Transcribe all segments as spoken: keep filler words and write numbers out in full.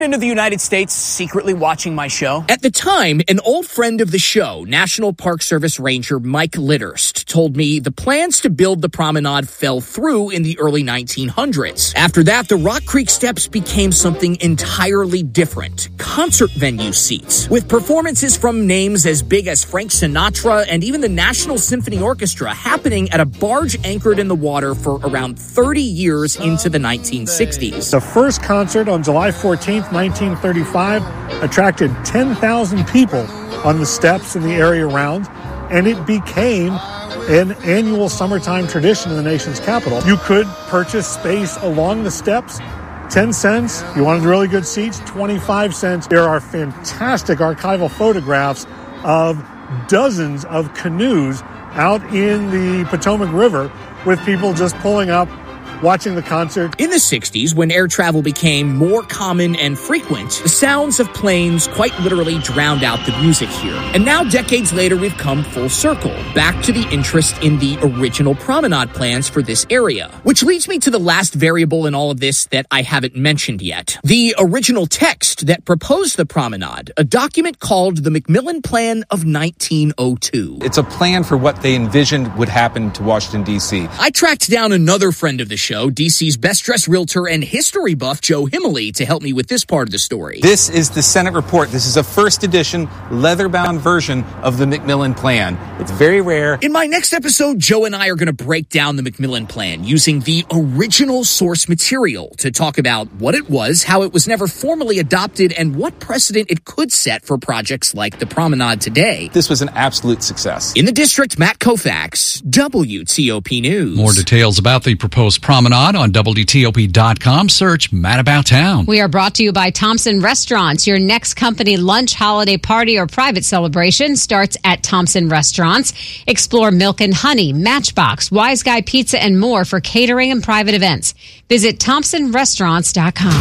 into the United States secretly watching my show? At the time, an old friend of the show, National Park Service Ranger Mike Litterst, told me the plans to build the promenade fell through in the early nineteen hundreds. After that, the Rock Creek Steps became something entirely different. Concert venue seats, with performances from names as big as Frank Sinatra and even the National Symphony Orchestra happening at a barge anchored in the water for around thirty years into the nineteen sixties. The first concert on July fourteenth, nineteen thirty-five, attracted ten thousand people on the steps in the area around, and it became an annual summertime tradition in the nation's capital. You could purchase space along the steps, ten cents. You wanted really good seats, twenty-five cents. There are fantastic archival photographs of dozens of canoes out in the Potomac River with people just pulling up, watching the concert. In the sixties, when air travel became more common and frequent, the sounds of planes quite literally drowned out the music here. And now, decades later, we've come full circle, back to the interest in the original promenade plans for this area. Which leads me to the last variable in all of this that I haven't mentioned yet. The original text that proposed the promenade, a document called the Macmillan Plan of nineteen oh two. It's a plan for what they envisioned would happen to Washington, D C. I tracked down another friend of the show, D C's best-dressed realtor and history buff, Joe Himmeley, to help me with this part of the story. This is the Senate report. This is a first edition, leather-bound version of the Macmillan Plan. It's very rare. In my next episode, Joe and I are going to break down the Macmillan Plan using the original source material to talk about what it was, how it was never formally adopted, and what precedent it could set for projects like the Promenade today. This was an absolute success. In the district, Matt Koufax, W T O P News. More details about the proposed promenade on W T O P dot com. Search Mad About Town. We are brought to you by Thompson Restaurants. Your next company lunch, holiday party, or private celebration starts at Thompson Restaurants. Explore Milk and Honey, Matchbox, Wise Guy Pizza, and more for catering and private events. Visit Thompson Restaurants dot com.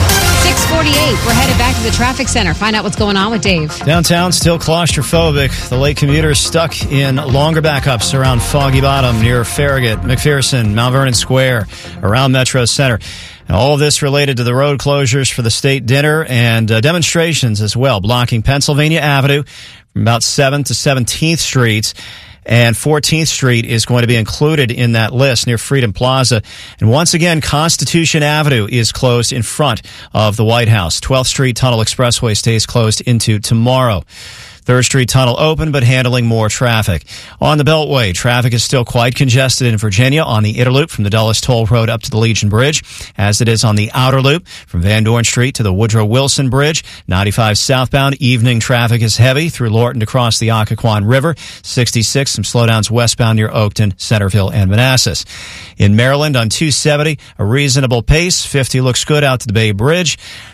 six forty-eight. We're headed back to the traffic center. Find out what's going on with Dave. Downtown still claustrophobic. The late commuters stuck in longer backups around Foggy Bottom near Farragut, McPherson, Mount Vernon Square, around Metro Center. And all of this related to the road closures for the state dinner and uh, demonstrations as well, blocking Pennsylvania Avenue from about seventh to seventeenth Streets. And fourteenth Street is going to be included in that list near Freedom Plaza. And once again, Constitution Avenue is closed in front of the White House. twelfth Street Tunnel Expressway stays closed into tomorrow. third Street Tunnel open, but handling more traffic. On the Beltway, traffic is still quite congested in Virginia on the Inner Loop from the Dulles Toll Road up to the Legion Bridge, as it is on the Outer Loop from Van Dorn Street to the Woodrow Wilson Bridge. ninety-five southbound, evening traffic is heavy through Lorton to cross the Occoquan River. sixty-six, some slowdowns westbound near Oakton, Centerville, and Manassas. In Maryland on two seventy, a reasonable pace. fifty looks good out to the Bay Bridge.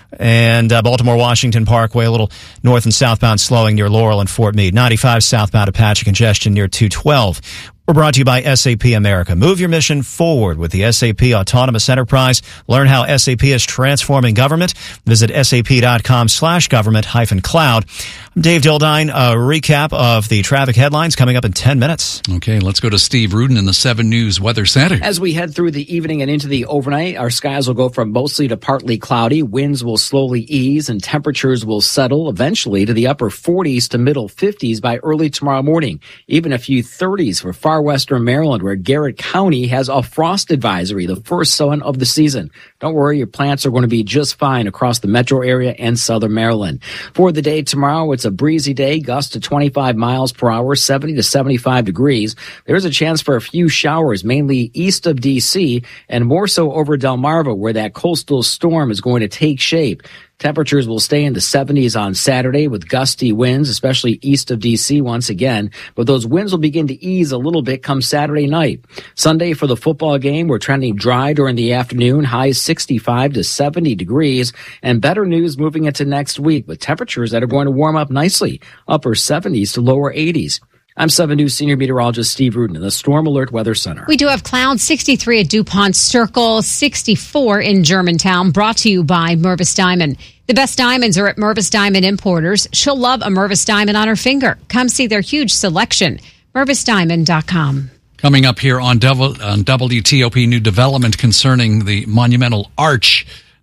And uh, Baltimore-Washington Parkway, a little north and southbound slowing near Laurel and Fort Meade. ninety-five southbound Apache congestion near two twelve. We're brought to you by S A P America. Move your mission forward with the S A P Autonomous Enterprise. Learn how S A P is transforming government. Visit sap.com slash government hyphen cloud. I'm Dave Dildine. A recap of the traffic headlines coming up in ten minutes. Okay, let's go to Steve Rudin in the seven News Weather Center. As we head through the evening and into the overnight, our skies will go from mostly to partly cloudy. Winds will slowly ease and temperatures will settle eventually to the upper forties to middle fifties by early tomorrow morning. Even a few thirties for far western Maryland, where Garrett County has a frost advisory, the first one of the season. Don't worry, your plants are going to be just fine across the metro area and southern Maryland. For the day tomorrow, it's a breezy day, gusts to twenty-five miles per hour, seventy to seventy-five degrees. There's a chance for a few showers, mainly east of D C and more so over Delmarva, where that coastal storm is going to take shape. Temperatures will stay in the seventies on Saturday with gusty winds, especially east of D C once again. But those winds will begin to ease a little bit come Saturday night. Sunday for the football game, we're trending dry during the afternoon, highs sixty-five to seventy degrees. And better news moving into next week with temperatures that are going to warm up nicely, upper seventies to lower eighties. I'm seven News Senior Meteorologist Steve Rudin in the Storm Alert Weather Center. We do have clouds, sixty-three at DuPont Circle, sixty-four in Germantown, brought to you by Mervis Diamond. The best diamonds are at Mervis Diamond Importers. She'll love a Mervis Diamond on her finger. Come see their huge selection. Mervis Diamond dot com. Coming up here on, double, on W T O P, new development concerning the monumental arch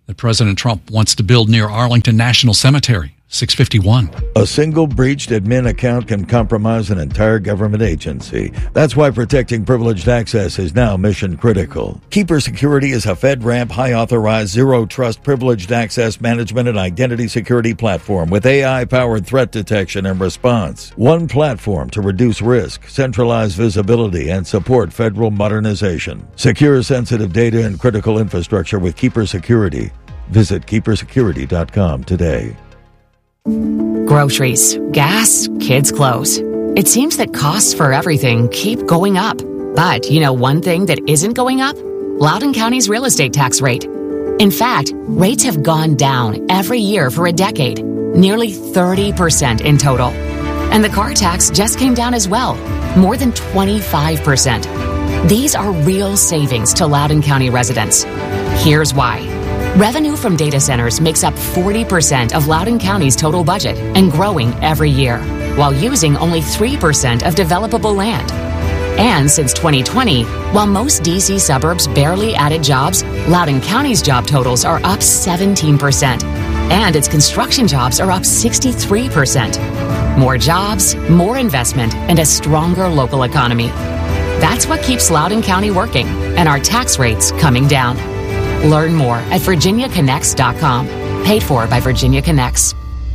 that President Trump wants to build near Arlington National Cemetery. six fifty-one. A single breached admin account can compromise an entire government agency. That's why protecting privileged access is now mission critical. Keeper Security is a FedRAMP high-authorized, zero-trust privileged access management and identity security platform with A I-powered threat detection and response. One platform to reduce risk, centralize visibility, and support federal modernization. Secure sensitive data and critical infrastructure with Keeper Security. Visit keeper security dot com today. Groceries, gas, kids' clothes. It seems that costs for everything keep going up. But you know one thing that isn't going up? Loudoun County's real estate tax rate. In fact, rates have gone down every year for a decade, nearly thirty percent in total. And the car tax just came down as well, more than twenty-five percent. These are real savings to Loudoun County residents. Here's why. Revenue from data centers makes up forty percent of Loudoun County's total budget and growing every year, while using only three percent of developable land. And since twenty twenty, while most D C suburbs barely added jobs, Loudoun County's job totals are up seventeen percent, and its construction jobs are up sixty-three percent. More jobs, more investment, and a stronger local economy. That's what keeps Loudoun County working and our tax rates coming down. Learn more at virginia connects dot com. Paid for by Virginia Connects.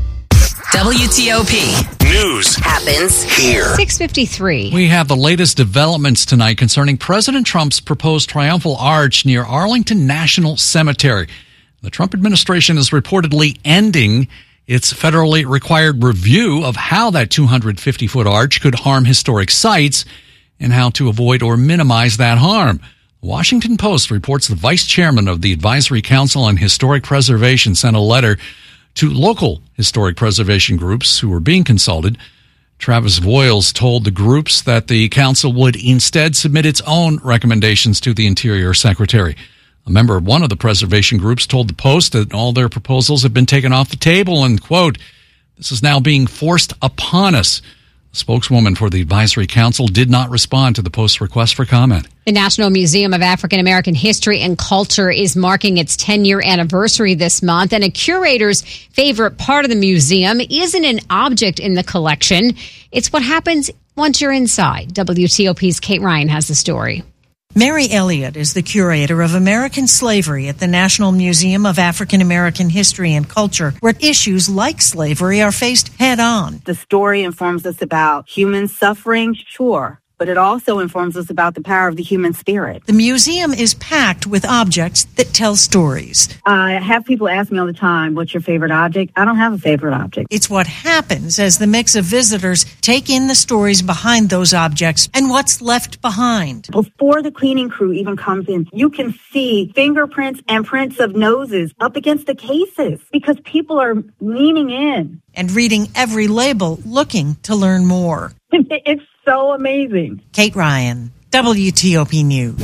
W T O P News happens here. six fifty-three. We have the latest developments tonight concerning President Trump's proposed triumphal arch near Arlington National Cemetery. The Trump administration is reportedly ending its federally required review of how that two hundred fifty foot arch could harm historic sites and how to avoid or minimize that harm. The Washington Post reports the vice chairman of the Advisory Council on Historic Preservation sent a letter to local historic preservation groups who were being consulted. Travis Voiles told the groups that the council would instead submit its own recommendations to the Interior Secretary. A member of one of the preservation groups told the Post that all their proposals have been taken off the table and, quote, "This is now being forced upon us." The spokeswoman for the Advisory Council did not respond to the Post's request for comment. The National Museum of African American History and Culture is marking its ten-year anniversary this month, and a curator's favorite part of the museum isn't an object in the collection. It's what happens once you're inside. W T O P's Kate Ryan has the story. Mary Elliott is the curator of American slavery at the National Museum of African American History and Culture, where issues like slavery are faced head-on. The story informs us about human suffering, sure, but it also informs us about the power of the human spirit. The museum is packed with objects that tell stories. I have people ask me all the time, what's your favorite object? I don't have a favorite object. It's what happens as the mix of visitors take in the stories behind those objects and what's left behind. Before the cleaning crew even comes in, you can see fingerprints and prints of noses up against the cases because people are leaning in. And reading every label, looking to learn more. It's so amazing. Kate Ryan, W T O P News.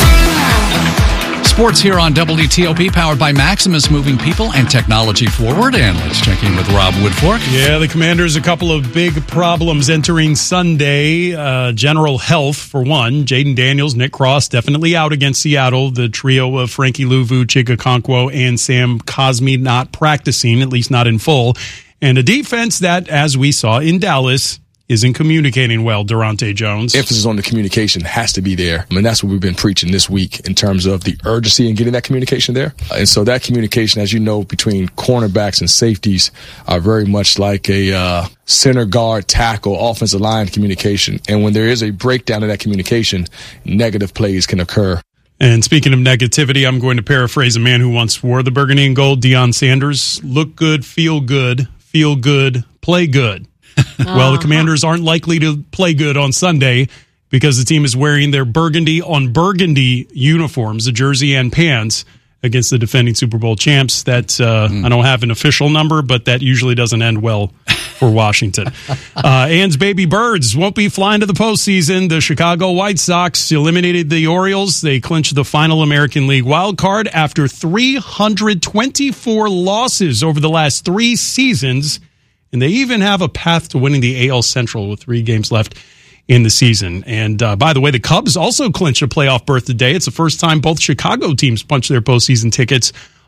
Sports here on W T O P, powered by Maximus, moving people and technology forward. And let's check in with Rob Woodfork. Yeah, the Commanders, a couple of big problems entering Sunday. Uh, general health, for one. Jaden Daniels, Nick Cross, definitely out against Seattle. The trio of Frankie Luvu, Chika Okonkwo, and Sam Cosmi not practicing, at least not in full. And a defense that, as we saw in Dallas, isn't communicating well, Durante Jones. Emphasis on the communication has to be there. I mean, that's what we've been preaching this week in terms of the urgency in getting that communication there. Uh, and so that communication, as you know, between cornerbacks and safeties are very much like a uh, center guard, tackle, offensive line communication. And when there is a breakdown of that communication, negative plays can occur. And speaking of negativity, I'm going to paraphrase a man who once wore the burgundy and gold, Deion Sanders. Look good, feel good, feel good, play good. Well, the Commanders aren't likely to play good on Sunday because the team is wearing their burgundy on burgundy uniforms, the jersey and pants, against the defending Super Bowl champs. That uh, mm. I don't have an official number, but that usually doesn't end well for Washington. uh, Ann's baby birds won't be flying to the postseason. The Chicago White Sox eliminated the Orioles. They clinched the final American League wild card after three hundred twenty-four losses over the last three seasons. And they even have a path to winning the A L Central with three games left in the season. And uh, by the way, the Cubs also clinched a playoff berth today. It's the first time both Chicago teams punched their postseason tickets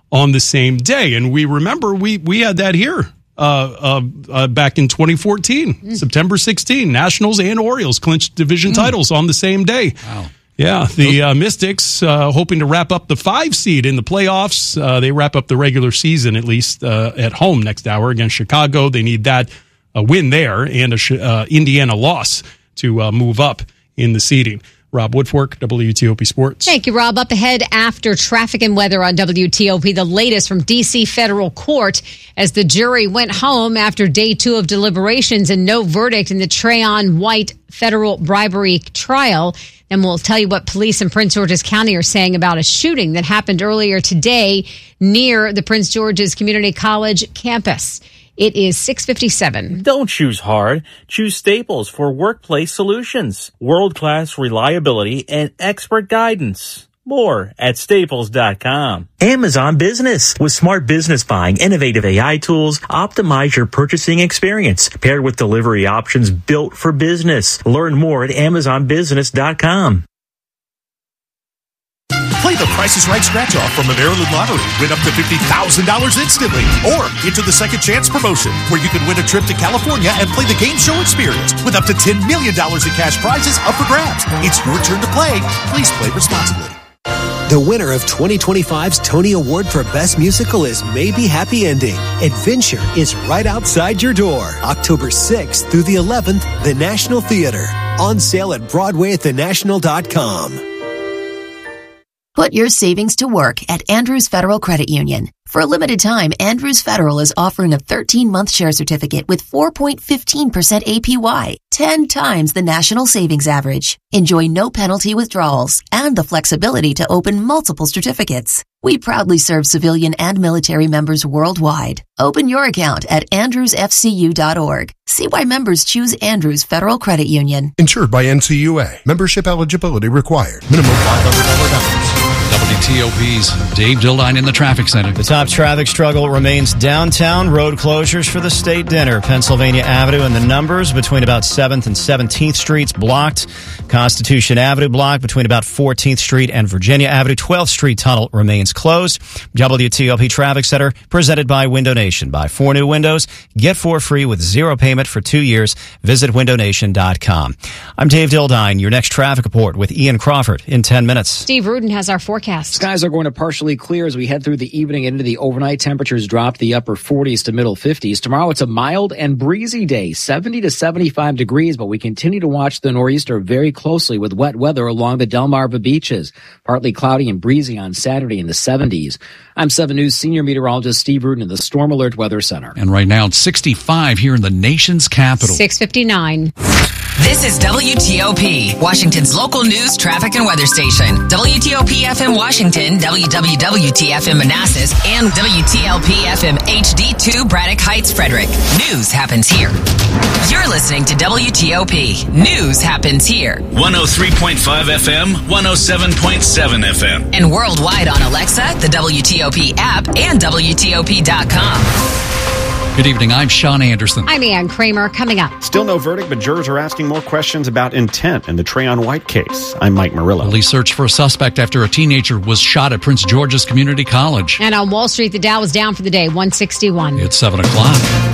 on the same day. And we remember we, we had that here uh, uh, uh, back in twenty fourteen, mm. September sixteenth. Nationals and Orioles clinched division mm. titles on the same day. Wow. Yeah, the uh, Mystics uh, hoping to wrap up the five seed in the playoffs. Uh, they wrap up the regular season, at least uh, at home next hour against Chicago. They need that a win there and a uh, Indiana loss to uh, move up in the seeding. Rob Woodfork, W T O P Sports. Thank you, Rob. Up ahead after traffic and weather on W T O P, the latest from D C federal court as the jury went home after day two of deliberations and no verdict in the Trayon White federal bribery trial. And we'll tell you what police in Prince George's County are saying about a shooting that happened earlier today near the Prince George's Community College campus. It is six fifty-seven. Don't choose hard. Choose Staples for workplace solutions. World-class reliability and expert guidance. More at staples dot com. Amazon Business. With smart business buying, innovative A I tools, optimize your purchasing experience. Paired with delivery options built for business. Learn more at amazon business dot com. Play the Price is Right scratch-off from the Maryland Lottery. Win up to fifty thousand dollars instantly. Or enter the Second Chance promotion, where you can win a trip to California and play the game show experience with up to ten million dollars in cash prizes up for grabs. It's your turn to play. Please play responsibly. The winner of twenty twenty-five's Tony Award for Best Musical is Maybe Happy Ending. Adventure is right outside your door. October sixth through the eleventh, the National Theater. On sale at Broadway at the national dot com. Put your savings to work at Andrews Federal Credit Union. For a limited time, Andrews Federal is offering a thirteen-month share certificate with four point one five percent A P Y, ten times the national savings average. Enjoy no penalty withdrawals and the flexibility to open multiple certificates. We proudly serve civilian and military members worldwide. Open your account at andrews f c u dot org. See why members choose Andrews Federal Credit Union. Insured by N C U A. Membership eligibility required. Minimum five hundred dollars balance. W T O P's Dave Dildine in the traffic center. The top traffic struggle remains downtown. Road closures for the state dinner. Pennsylvania Avenue and the numbers between about seventh and seventeenth Streets blocked. Constitution Avenue blocked between about fourteenth Street and Virginia Avenue. twelfth Street tunnel remains closed. W T O P Traffic Center presented by Window Nation. Buy four new windows. Get four free with zero payment for two years. Visit window nation dot com. I'm Dave Dildine. Your next traffic report with Ian Crawford in ten minutes. Steve Rudin has our forecast. Skies are going to partially clear as we head through the evening and into the overnight. Temperatures drop to the upper forties to middle fifties. Tomorrow it's a mild and breezy day, seventy to seventy-five degrees, but we continue to watch the nor'easter very closely with wet weather along the Delmarva beaches. Partly cloudy and breezy on Saturday in the seventies. I'm seven News senior meteorologist Steve Rudin in the Storm Alert Weather Center. And right now it's sixty-five here in the nation's capital. six fifty-nine. This is W T O P, Washington's local news, traffic, and weather station. W T O P F M Washington, W W W T F M Manassas, and W T L P F M H D two Braddock Heights, Frederick. News happens here. You're listening to W T O P. News happens here. one oh three point five F M, one oh seven point seven F M. And worldwide on Alexa, the W T O P app, and W T O P dot com. Good evening. I'm Sean Anderson. I'm Ann Kramer. Coming up. Still no verdict, but jurors are asking more questions about intent in the Trayon White case. I'm Mike Murillo. Police search for a suspect after a teenager was shot at Prince George's Community College. And on Wall Street, the Dow was down for the day, one sixty-one. It's seven o'clock.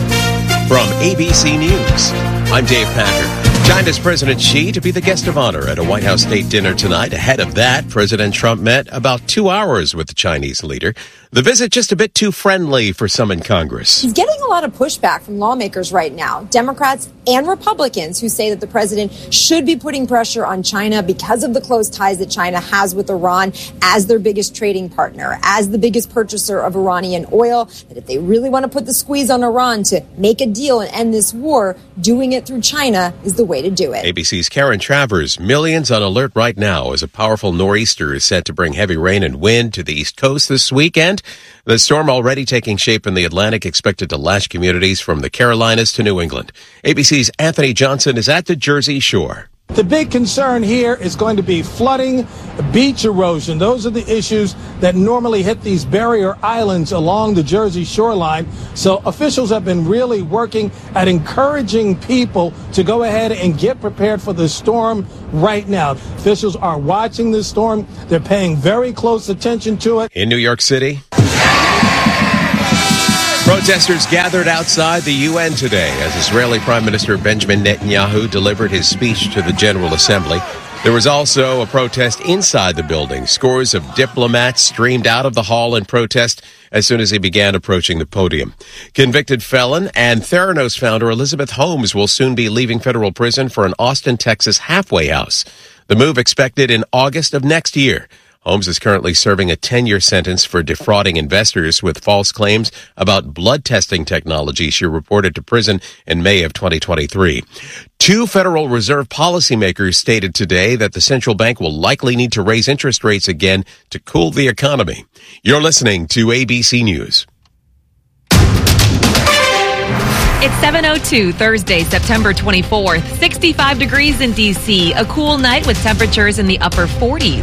From A B C News, I'm Dave Packer. China's President Xi to be the guest of honor at a White House state dinner tonight. Ahead of that, President Trump met about two hours with the Chinese leader. The visit just a bit too friendly for some in Congress. He's getting a lot of pushback from lawmakers right now, Democrats and Republicans, who say that the president should be putting pressure on China because of the close ties that China has with Iran as their biggest trading partner, as the biggest purchaser of Iranian oil, that if they really want to put the squeeze on Iran to make a deal and end this war, doing it through China is the way to do it. A B C's Karen Travers. Millions on alert right now as a powerful nor'easter is set to bring heavy rain and wind to the East Coast this weekend. The storm already taking shape in the Atlantic, expected to lash communities from the Carolinas to New England. A B C's Anthony Johnson is at the Jersey Shore. The big concern here is going to be flooding, beach erosion. Those are the issues that normally hit these barrier islands along the Jersey shoreline. So officials have been really working at encouraging people to go ahead and get prepared for the storm right now. Officials are watching this storm. They're paying very close attention to it. In New York City. Protesters gathered outside the U N today as Israeli Prime Minister Benjamin Netanyahu delivered his speech to the General Assembly. There was also a protest inside the building. Scores of diplomats streamed out of the hall in protest as soon as he began approaching the podium. Convicted felon and Theranos founder Elizabeth Holmes will soon be leaving federal prison for an Austin, Texas halfway house. The move expected in August of next year. Holmes is currently serving a ten-year sentence for defrauding investors with false claims about blood testing technology she reported to prison in May of twenty twenty-three. Two Federal Reserve policymakers stated today that the central bank will likely need to raise interest rates again to cool the economy. You're listening to A B C News. It's seven oh two, Thursday, September twenty-fourth. sixty-five degrees in D C. A cool night with temperatures in the upper forties.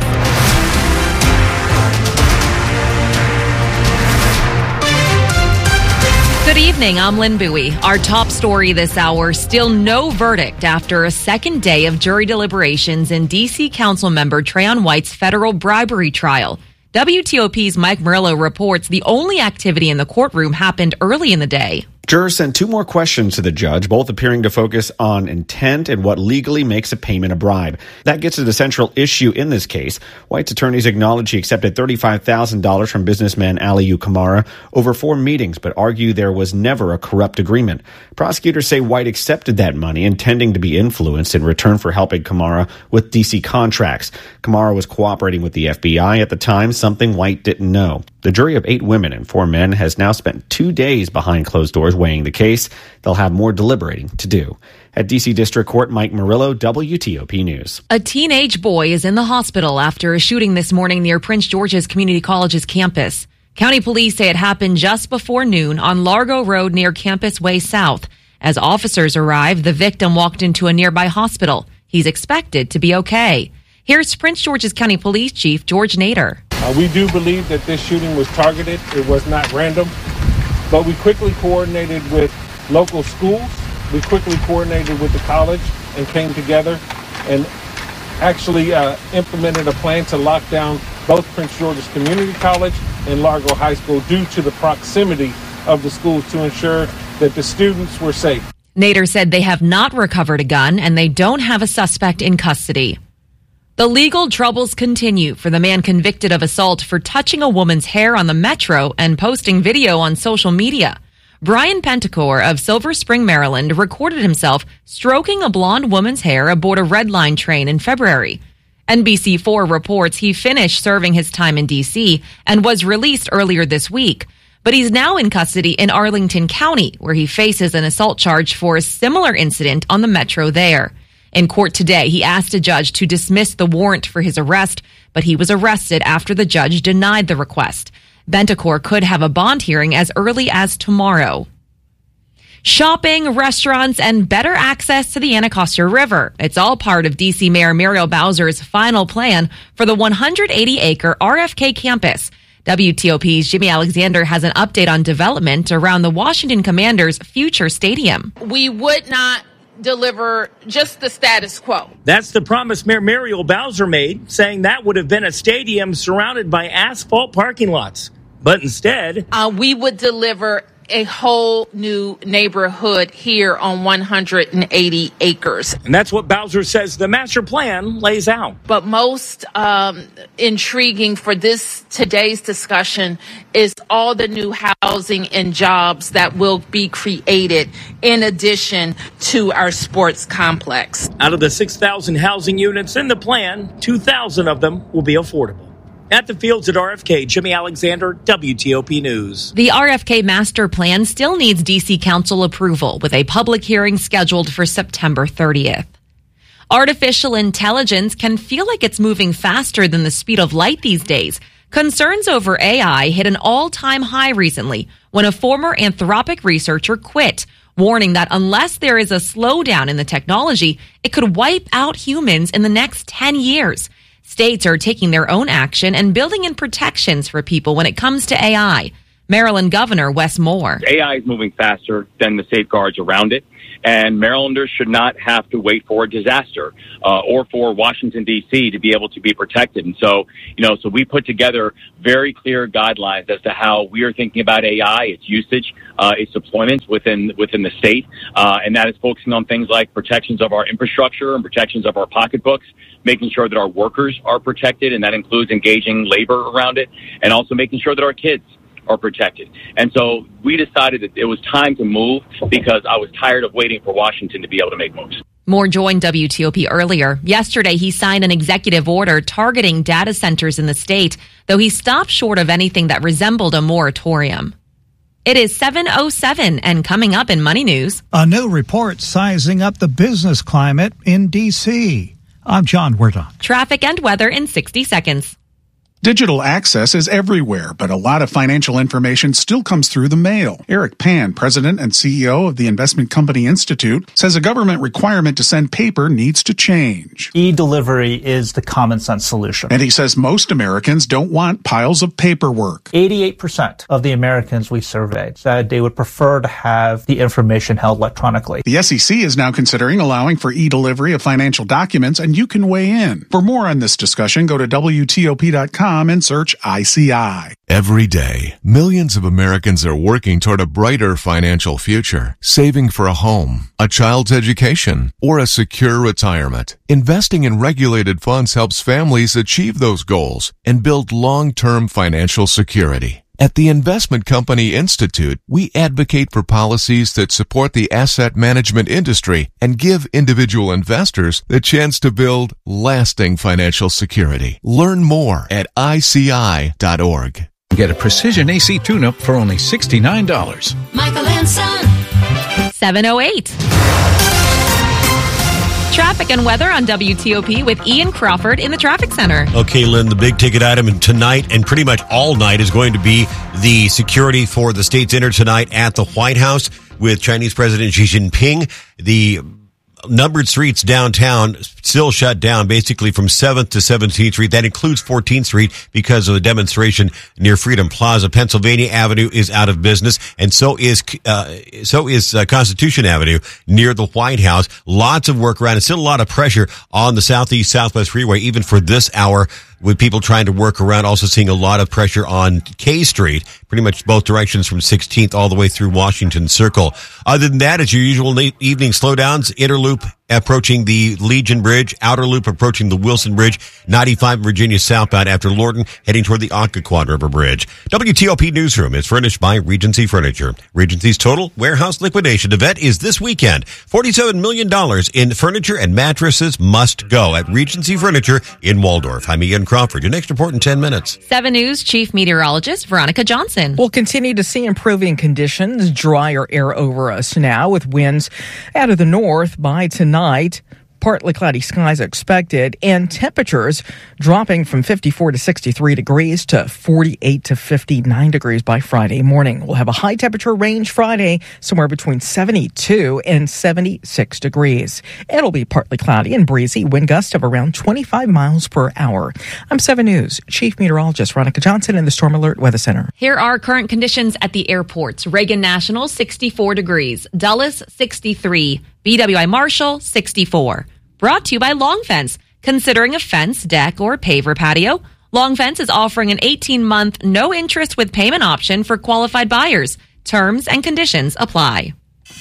Good evening, I'm Lynn Bowie. Our top story this hour, still no verdict after a second day of jury deliberations in D C Council member Trayon White's federal bribery trial. W T O P's Mike Murillo reports the only activity in the courtroom happened early in the day. Jurors sent two more questions to the judge, both appearing to focus on intent and what legally makes a payment a bribe. That gets to the central issue in this case. White's attorneys acknowledge he accepted thirty-five thousand dollars from businessman Aliyu Kamara over four meetings, but argue there was never a corrupt agreement. Prosecutors say White accepted that money, intending to be influenced in return for helping Kamara with D C contracts. Kamara was cooperating with the F B I at the time, something White didn't know. The jury of eight women and four men has now spent two days behind closed doors weighing the case. They'll have more deliberating to do. At D C District Court, Mike Murillo, W T O P News. A teenage boy is in the hospital after a shooting this morning near Prince George's Community College's campus. County police say it happened just before noon on Largo Road near Campus Way South. As officers arrived, the victim walked into a nearby hospital. He's expected to be okay. Here's Prince George's County Police Chief George Nader. Uh, we do believe that this shooting was targeted. It was not random. But we quickly coordinated with local schools. We quickly coordinated with the college and came together and actually uh, implemented a plan to lock down both Prince George's Community College and Largo High School due to the proximity of the schools to ensure that the students were safe. Nader said they have not recovered a gun and they don't have a suspect in custody. The legal troubles continue for the man convicted of assault for touching a woman's hair on the metro and posting video on social media. Brian Pentecore of Silver Spring, Maryland, recorded himself stroking a blonde woman's hair aboard a Red Line train in February. N B C four reports he finished serving his time in D C and was released earlier this week. But he's now in custody in Arlington County, where he faces an assault charge for a similar incident on the metro there. In court today, he asked a judge to dismiss the warrant for his arrest, but he was arrested after the judge denied the request. Pentecore could have a bond hearing as early as tomorrow. Shopping, restaurants, and better access to the Anacostia River. It's all part of D C Mayor Muriel Bowser's final plan for the one hundred eighty acre R F K campus. W T O P's Jimmy Alexander has an update on development around the Washington Commanders' future stadium. We would not deliver just the status quo. That's the promise Mayor Muriel Bowser made, saying that would have been a stadium surrounded by asphalt parking lots. But instead, uh, we would deliver a whole new neighborhood here on one hundred eighty acres. And that's what Bowser says the master plan lays out. But most um, intriguing for this today's discussion is all the new housing and jobs that will be created in addition to our sports complex. Out of the six thousand housing units in the plan, two thousand of them will be affordable. At the fields at R F K, Jimmy Alexander, W T O P News. The R F K master plan still needs D C Council approval, with a public hearing scheduled for September thirtieth. Artificial intelligence can feel like it's moving faster than the speed of light these days. Concerns over A I hit an all-time high recently when a former Anthropic researcher quit, warning that unless there is a slowdown in the technology, it could wipe out humans in the next ten years. States are taking their own action and building in protections for people when it comes to A I. Maryland Governor Wes Moore. A I is moving faster than the safeguards around it, and Marylanders should not have to wait for a disaster uh, or for Washington, D C to be able to be protected. And so, you know, so we put together very clear guidelines as to how we are thinking about A I, its usage, uh, its deployments within within the state, uh, and that is focusing on things like protections of our infrastructure and protections of our pocketbooks, making sure that our workers are protected, and that includes engaging labor around it, and also making sure that our kids are protected. And so we decided that it was time to move because I was tired of waiting for Washington to be able to make moves. Moore joined W T O P earlier. Yesterday, he signed an executive order targeting data centers in the state, though he stopped short of anything that resembled a moratorium. It is seven oh seven, and coming up in Money News, a new report sizing up the business climate in D C. I'm John Werdock. Traffic and weather in sixty seconds. Digital access is everywhere, but a lot of financial information still comes through the mail. Eric Pan, president and C E O of the Investment Company Institute, says a government requirement to send paper needs to change. E-delivery is the common sense solution. And he says most Americans don't want piles of paperwork. eighty-eight percent of the Americans we surveyed said they would prefer to have the information held electronically. The S E C is now considering allowing for e-delivery of financial documents, and you can weigh in. For more on this discussion, go to W T O P dot com and search I C I. Every day, millions of Americans are working toward a brighter financial future, saving for a home, a child's education, or a secure retirement. Investing in regulated funds helps families achieve those goals and build long-term financial security. At the Investment Company Institute, we advocate for policies that support the asset management industry and give individual investors the chance to build lasting financial security. Learn more at I C I dot org. Get a precision A C tune-up for only sixty-nine dollars. Michael and Son. seven oh eight. Traffic and weather on W T O P with Ian Crawford in the traffic center. Okay, Lynn, the big ticket item tonight and pretty much all night is going to be the security for the state's dinner tonight at the White House with Chinese President Xi Jinping. The numbered streets downtown still shut down basically from seventh to seventeenth Street. That includes fourteenth Street because of the demonstration near Freedom Plaza. Pennsylvania Avenue is out of business, and so is uh, so is uh, Constitution Avenue near the White House. Lots of work around and still a lot of pressure on the Southeast Southwest Freeway even for this hour, with people trying to work around. Also seeing a lot of pressure on K Street, pretty much both directions from sixteenth all the way through Washington Circle. Other than that, it's your usual evening slowdowns. Interloop approaching the Legion Bridge, Outer Loop approaching the Wilson Bridge, ninety-five Virginia southbound after Lorton, heading toward the Occoquan River Bridge. W T O P Newsroom is furnished by Regency Furniture. Regency's total warehouse liquidation event is this weekend. forty-seven million dollars in furniture and mattresses must go at Regency Furniture in Waldorf. I'm Ian Crawford. Your next report in ten minutes. seven News Chief Meteorologist Veronica Johnson. We'll continue to see improving conditions, drier air over us now with winds out of the north by tonight. Partly cloudy skies expected, and temperatures dropping from fifty-four to sixty-three degrees to forty-eight to fifty-nine degrees by Friday morning. We'll have a high temperature range Friday, somewhere between seventy-two and seventy-six degrees. It'll be partly cloudy and breezy, wind gust of around twenty-five miles per hour. I'm seven News Chief Meteorologist Veronica Johnson in the Storm Alert Weather Center. Here are current conditions at the airports. Reagan National, sixty-four degrees. Dulles, sixty-three. B W I Marshall, sixty-four. Brought to you by Long Fence. Considering a fence, deck, or paver patio, Long Fence is offering an eighteen-month no-interest with payment option for qualified buyers. Terms and conditions apply.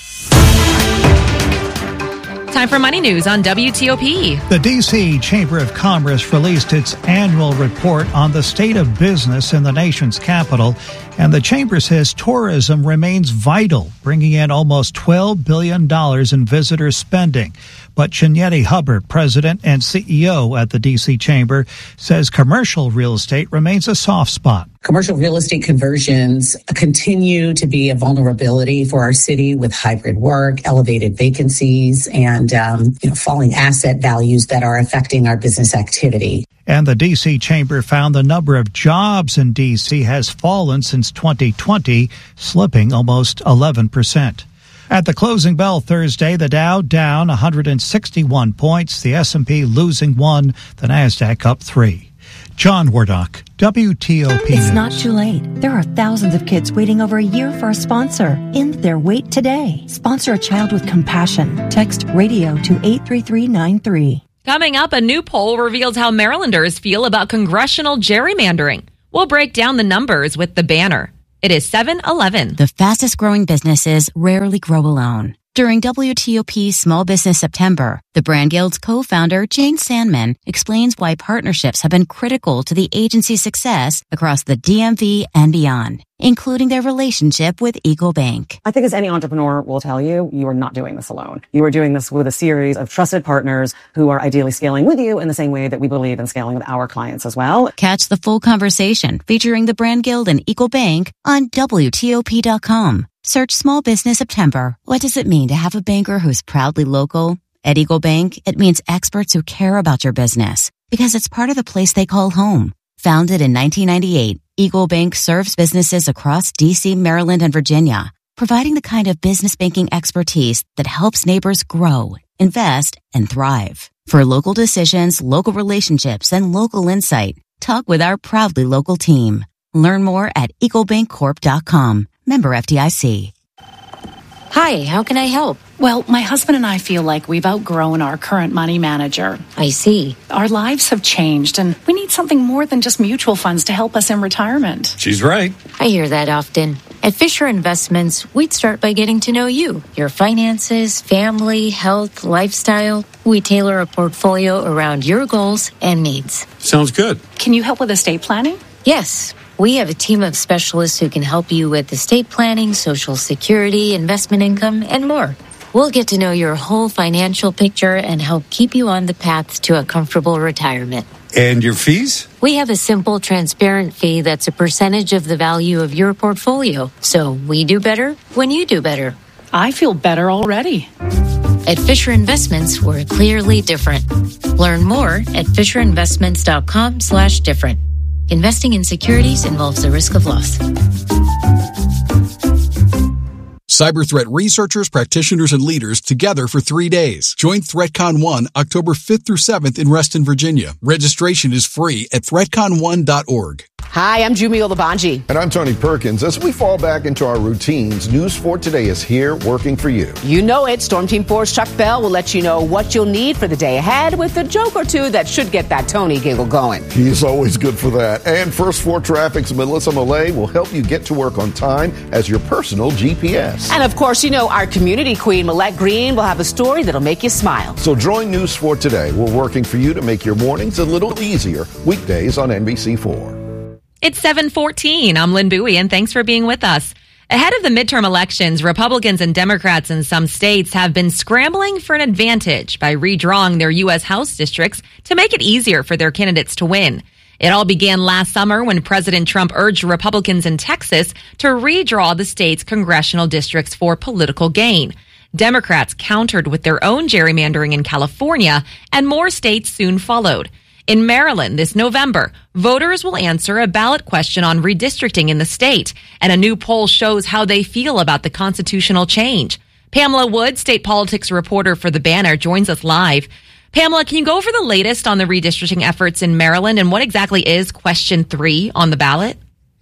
Time for Money News on W T O P. The D C Chamber of Commerce released its annual report on the state of business in the nation's capital, and the chamber says tourism remains vital, bringing in almost twelve billion dollars in visitor spending. But Chinyere Hubbard, president and C E O at the D C Chamber, says commercial real estate remains a soft spot. Commercial real estate conversions continue to be a vulnerability for our city with hybrid work, elevated vacancies, and um, you know, falling asset values that are affecting our business activity. And the D C Chamber found the number of jobs in D C has fallen since twenty twenty, slipping almost eleven percent. At the closing bell Thursday, the Dow down one hundred sixty-one points, the S and P losing one, the Nasdaq up three. John Wardock, W T O P It's News. not too late. There are thousands of kids waiting over a year for a sponsor. End their wait today. Sponsor a child with compassion. Text radio to eight three three nine three. Coming up, a new poll reveals how Marylanders feel about congressional gerrymandering. We'll break down the numbers with the banner. It is seven eleven. The fastest growing businesses rarely grow alone. During W T O P Small Business September, the Brand Guild's co-founder, Jane Sandman, explains why partnerships have been critical to the agency's success across the D M V and beyond, including their relationship with EcoBank. I think as any entrepreneur will tell you, you are not doing this alone. You are doing this with a series of trusted partners who are ideally scaling with you in the same way that we believe in scaling with our clients as well. Catch the full conversation featuring the Brand Guild and EcoBank on W T O P dot com. Search Small Business September. What does it mean to have a banker who's proudly local? At EcoBank, it means experts who care about your business because it's part of the place they call home. Founded in nineteen ninety-eight, EcoBank serves businesses across D C, Maryland, and Virginia, providing the kind of business banking expertise that helps neighbors grow, invest, and thrive. For local decisions, local relationships, and local insight, talk with our proudly local team. Learn more at ecobank corp dot com. Member F D I C. Hi, how can I help? Well, my husband and I feel like we've outgrown our current money manager. I see. Our lives have changed, and we need something more than just mutual funds to help us in retirement. She's right. I hear that often. At Fisher Investments, we'd start by getting to know you, your finances, family, health, lifestyle. We tailor a portfolio around your goals and needs. Sounds good. Can you help with estate planning? Yes. We have a team of specialists who can help you with estate planning, Social Security, investment income, and more. We'll get to know your whole financial picture and help keep you on the path to a comfortable retirement. And your fees? We have a simple, transparent fee that's a percentage of the value of your portfolio. So we do better when you do better. I feel better already. At Fisher Investments, we're clearly different. Learn more at fisher investments dot com slash different. Investing in securities involves the risk of loss. Cyber threat researchers, practitioners, and leaders together for three days. Join ThreatCon one October fifth through seventh in Reston, Virginia. Registration is free at threat con one dot org. Hi, I'm Jumi Olabanji. And I'm Tony Perkins. As we fall back into our routines, News four Today is here working for you. You know it. Storm Team four's Chuck Bell will let you know what you'll need for the day ahead with a joke or two that should get that Tony giggle going. He's always good for that. And First four Traffic's Melissa Millay will help you get to work on time as your personal G P S. And of course, you know, our community queen, Millette Green, will have a story that'll make you smile. So join News four Today. We're working for you to make your mornings a little easier. Weekdays on N B C four. It's seven fourteen. I'm Lynn Bowie, and thanks for being with us. Ahead of the midterm elections, Republicans and Democrats in some states have been scrambling for an advantage by redrawing their U S House districts to make it easier for their candidates to win. It all began last summer when President Trump urged Republicans in Texas to redraw the state's congressional districts for political gain. Democrats countered with their own gerrymandering in California, and more states soon followed. In Maryland this November, voters will answer a ballot question on redistricting in the state, and a new poll shows how they feel about the constitutional change. Pamela Wood, state politics reporter for The Banner, joins us live. Pamela, can you go over the latest on the redistricting efforts in Maryland and what exactly is question three on the ballot?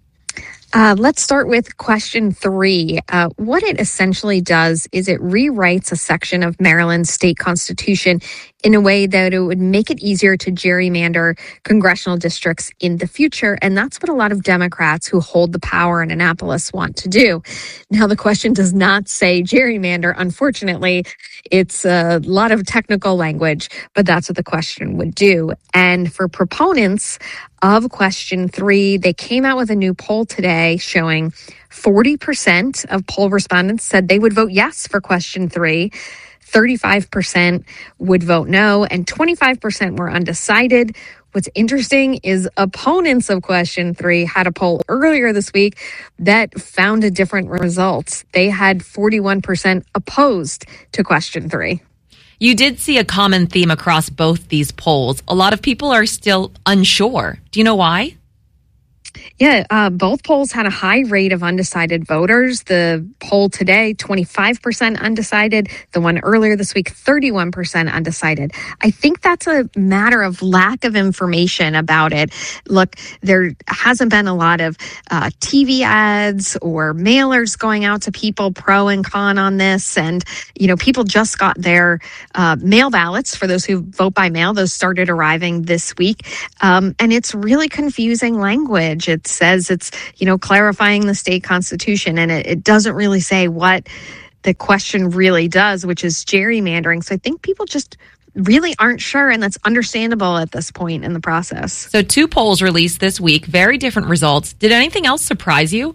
Uh, let's start with question three. Uh, what it essentially does is it rewrites a section of Maryland's state constitution in a way that it would make it easier to gerrymander congressional districts in the future. And that's what a lot of Democrats who hold the power in Annapolis want to do. Now, the question does not say gerrymander. Unfortunately, it's a lot of technical language, but that's what the question would do. And for proponents of question three, they came out with a new poll today showing forty percent of poll respondents said they would vote yes for question three. thirty-five percent would vote no, and twenty-five percent were undecided. What's interesting is opponents of question three had a poll earlier this week that found a different result. They had forty-one percent opposed to question three. You did see a common theme across both these polls. A lot of people are still unsure. Do you know why? Yeah, uh, both polls had a high rate of undecided voters. The poll today, twenty-five percent undecided. The one earlier this week, thirty-one percent undecided. I think that's a matter of lack of information about it. Look, there hasn't been a lot of uh, T V ads or mailers going out to people pro and con on this. And, you know, people just got their uh, mail ballots for those who vote by mail. Those started arriving this week. Um, and it's really confusing language. It says it's, you know, clarifying the state constitution, and it, it doesn't really say what the question really does, which is gerrymandering. So I think people just really aren't sure, and that's understandable at this point in the process. So two polls released this week, very different results. Did anything else surprise you?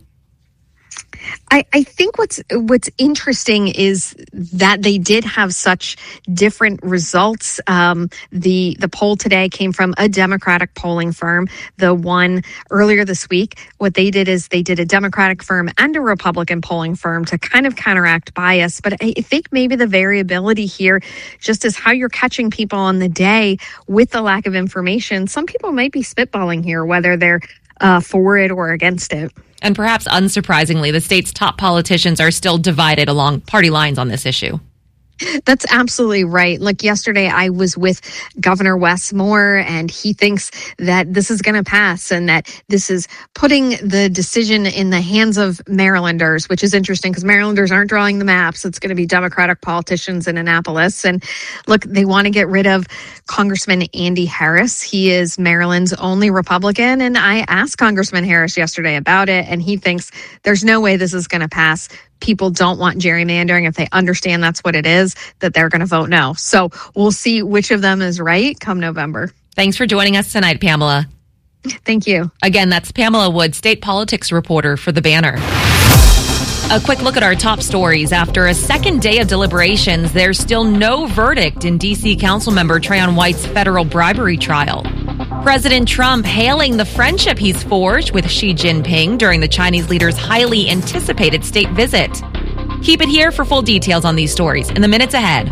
I, I think what's what's interesting is that they did have such different results. Um, the the poll today came from a Democratic polling firm. The one earlier this week, what they did is they did a Democratic firm and a Republican polling firm to kind of counteract bias. But I think maybe the variability here just is how you're catching people on the day with the lack of information. Some people might be spitballing here, whether they're uh, for it or against it. And perhaps unsurprisingly, the state's top politicians are still divided along party lines on this issue. That's absolutely right. Look, yesterday I was with Governor Wes Moore, and he thinks that this is going to pass and that this is putting the decision in the hands of Marylanders, which is interesting because Marylanders aren't drawing the maps. It's going to be Democratic politicians in Annapolis. And look, they want to get rid of Congressman Andy Harris. He is Maryland's only Republican. And I asked Congressman Harris yesterday about it, and he thinks there's no way this is going to pass. People don't want gerrymandering. If they understand that's what it is, that they're going to vote no. So we'll see which of them is right come November. Thanks for joining us tonight, Pamela. Thank you. Again, that's Pamela Wood, state politics reporter for The Banner. A quick look at our top stories. After a second day of deliberations, there's still no verdict in D C Councilmember Trayon White's federal bribery trial. President Trump hailing the friendship he's forged with Xi Jinping during the Chinese leader's highly anticipated state visit. Keep it here for full details on these stories in the minutes ahead.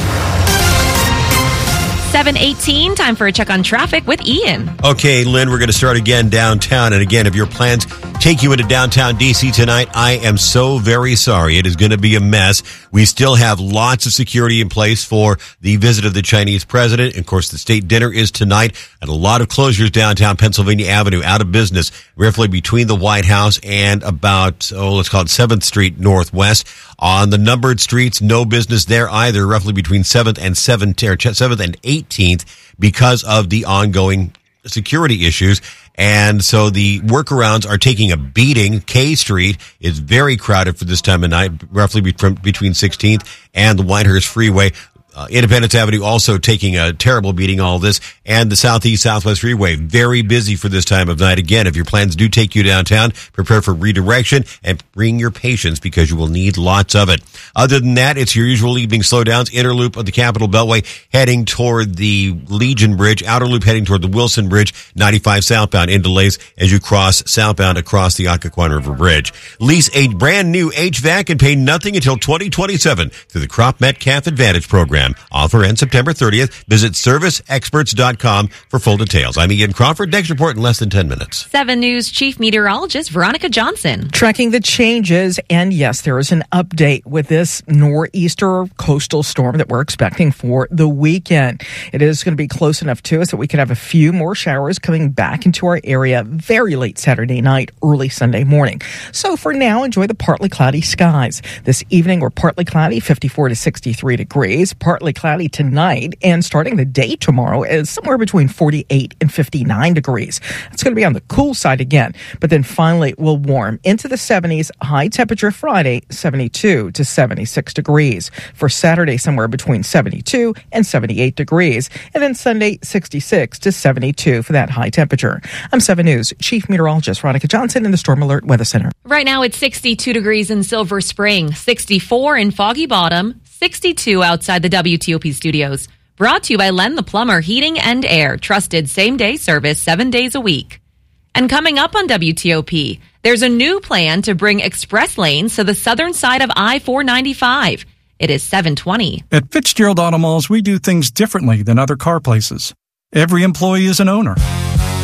seven eighteen, time for a check on traffic with Ian. Okay, Lynn, we're going to start again downtown. And again, if your plans take you into downtown D C tonight, I am so very sorry. It is going to be a mess. We still have lots of security in place for the visit of the Chinese president. Of course, the state dinner is tonight, and a lot of closures downtown Pennsylvania Avenue, out of business, roughly between the White House and about, oh, let's call it seventh Street Northwest. On the numbered streets, no business there either, roughly between seventh and seventh, or seventh and eighteenth, because of the ongoing security issues. And so the workarounds are taking a beating. K Street is very crowded for this time of night, roughly between sixteenth and the Whitehurst Freeway. Uh, Independence Avenue also taking a terrible beating, all this, and the Southeast Southwest Freeway very busy for this time of night. Again, if your plans do take you downtown, prepare for redirection and bring your patience because you will need lots of it. Other than that, it's your usual evening slowdowns. Inner loop of the Capitol Beltway heading toward the Legion Bridge. Outer loop heading toward the Wilson Bridge. ninety-five southbound in delays as you cross southbound across the Occoquan River Bridge. Lease a brand new H V A C and pay nothing until twenty twenty-seven through the Crop Metcalf Advantage program. Offer ends September thirtieth. Visit service experts dot com for full details. I'm Ian Crawford. Next report in less than ten minutes. seven News Chief Meteorologist Veronica Johnson. Tracking the changes, and yes, there is an update with this nor'easter coastal storm that we're expecting for the weekend. It is going to be close enough to us that we could have a few more showers coming back into our area very late Saturday night, early Sunday morning. So for now, enjoy the partly cloudy skies. This evening, we're partly cloudy, fifty-four to sixty-three degrees. Partly cloudy tonight, and starting the day tomorrow is somewhere between forty-eight and fifty-nine degrees. It's going to be on the cool side again, but then finally we'll warm into the seventies. High temperature Friday, seventy-two to seventy-six degrees. For Saturday, somewhere between seventy-two and seventy-eight degrees, and then Sunday, sixty-six to seventy-two for that high temperature. I'm seven News Chief Meteorologist Veronica Johnson in the Storm Alert Weather Center. Right now it's sixty-two degrees in Silver Spring, sixty-four in Foggy Bottom, sixty-two outside the W T O P studios. Brought to you by Len the Plumber Heating and Air. Trusted same-day service seven days a week. And coming up on W T O P, there's a new plan to bring express lanes to the southern side of I four ninety-five. It is seven twenty. At Fitzgerald Auto Malls, we do things differently than other car places. Every employee is an owner.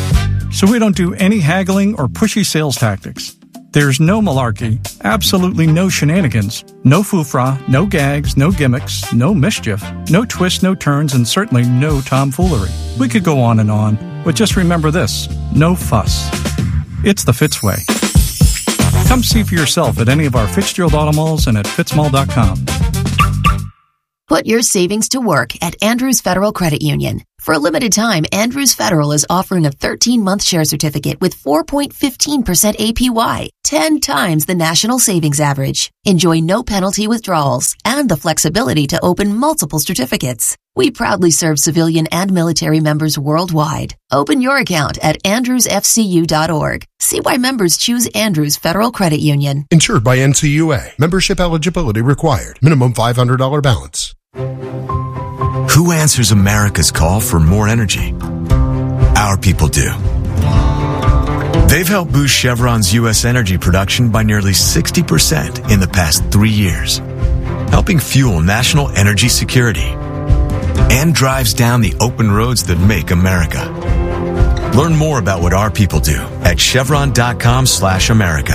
So we don't do any haggling or pushy sales tactics. There's no malarkey, absolutely no shenanigans, no foofra, no gags, no gimmicks, no mischief, no twists, no turns, and certainly no tomfoolery. We could go on and on, but just remember this, no fuss. It's the Fitz way. Come see for yourself at any of our Fitzgerald Auto Malls and at fitzmall dot com. Put your savings to work at Andrews Federal Credit Union. For a limited time, Andrews Federal is offering a thirteen-month share certificate with four point one five percent A P Y, ten times the national savings average. Enjoy no penalty withdrawals and the flexibility to open multiple certificates. We proudly serve civilian and military members worldwide. Open your account at andrews f c u dot org. See why members choose Andrews Federal Credit Union. Insured by N C U A. Membership eligibility required. Minimum five hundred dollars balance. Who answers America's call for more energy? Our people do. They've helped boost Chevron's U S energy production by nearly sixty percent in the past three years, helping fuel national energy security and drives down the open roads that make America. Learn more about what our people do at chevron.com slash America.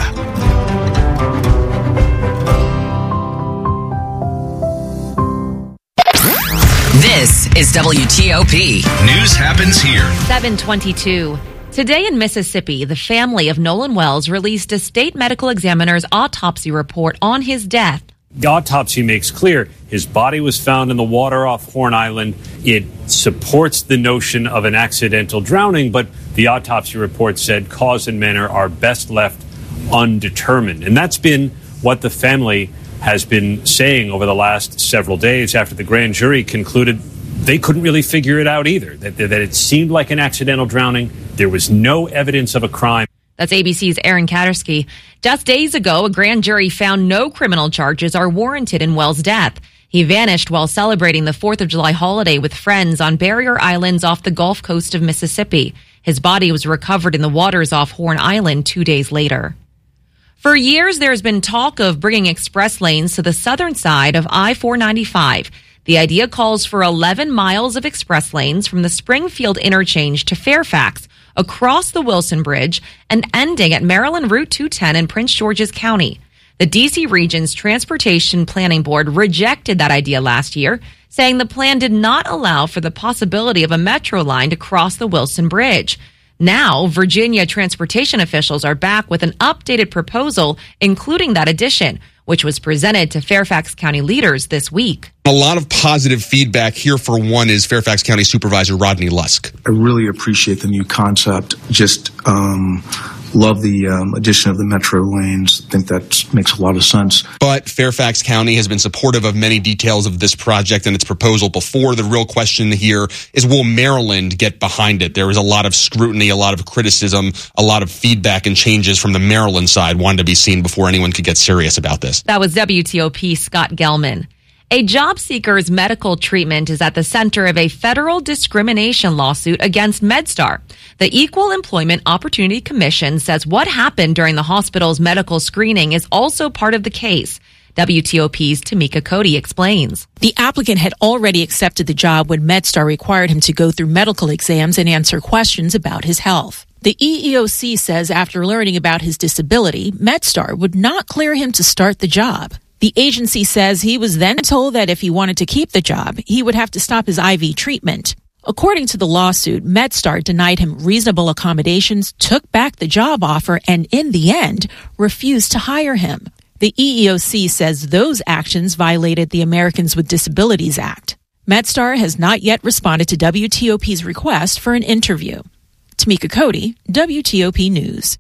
This is W T O P. News happens here. seven twenty-two. Today in Mississippi, the family of Nolan Wells released a state medical examiner's autopsy report on his death. The autopsy makes clear his body was found in the water off Horn Island. It supports the notion of an accidental drowning, but the autopsy report said cause and manner are best left undetermined. And that's been what the family has been saying over the last several days after the grand jury concluded they couldn't really figure it out either, that, that it seemed like an accidental drowning. There was no evidence of a crime. That's A B C's Aaron Katersky. Just days ago, a grand jury found no criminal charges are warranted in Wells' death. He vanished while celebrating the fourth of July holiday with friends on barrier islands off the Gulf Coast of Mississippi. His body was recovered in the waters off Horn Island two days later. For years, there's been talk of bringing express lanes to the southern side of I four ninety-five. The idea calls for eleven miles of express lanes from the Springfield interchange to Fairfax, across the Wilson Bridge, and ending at Maryland Route two ten in Prince George's County. The D C Region's Transportation Planning Board rejected that idea last year, saying the plan did not allow for the possibility of a metro line to cross the Wilson Bridge. Now, Virginia transportation officials are back with an updated proposal, including that addition, which was presented to Fairfax County leaders this week. A lot of positive feedback here. For one is Fairfax County Supervisor Rodney Lusk. I really appreciate the new concept. Just um, love the um, addition of the metro lanes. I think that makes a lot of sense. But Fairfax County has been supportive of many details of this project and its proposal before. The real question here is, will Maryland get behind it? There was a lot of scrutiny, a lot of criticism, a lot of feedback and changes from the Maryland side wanted to be seen before anyone could get serious about this. That was W T O P Scott Gelman. A job seeker's medical treatment is at the center of a federal discrimination lawsuit against MedStar. The Equal Employment Opportunity Commission says what happened during the hospital's medical screening is also part of the case. W T O P's Tamika Cody explains. The applicant had already accepted the job when MedStar required him to go through medical exams and answer questions about his health. The E E O C says after learning about his disability, MedStar would not clear him to start the job. The agency says he was then told that if he wanted to keep the job, he would have to stop his I V treatment. According to the lawsuit, MedStar denied him reasonable accommodations, took back the job offer, and in the end, refused to hire him. The E E O C says those actions violated the Americans with Disabilities Act. MedStar has not yet responded to W T O P's request for an interview. Tamika Cody, W T O P News.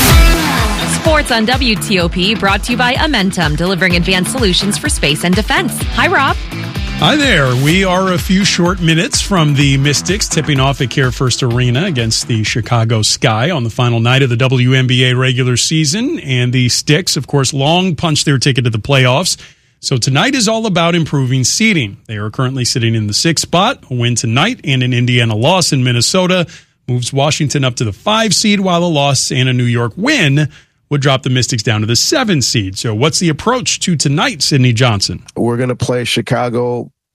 Sports on W T O P brought to you by Amentum, delivering advanced solutions for space and defense. Hi, Rob. Hi there. We are a few short minutes from the Mystics tipping off at Care First Arena against the Chicago Sky on the final night of the W N B A regular season. And the Sticks, of course, long punched their ticket to the playoffs. So tonight is all about improving seeding. They are currently sitting in the sixth spot. A win tonight and an Indiana loss in Minnesota moves Washington up to the five seed, while a loss and a New York win would drop the Mystics down to the seven seed. So what's the approach to tonight, Sydney Johnson? We're going to play Chicago